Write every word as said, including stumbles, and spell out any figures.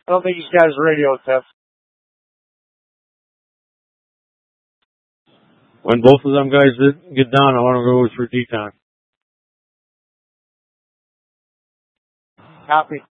I don't think he's got his radio test. When both of them guys get down, I want to go for D-Con. Copy.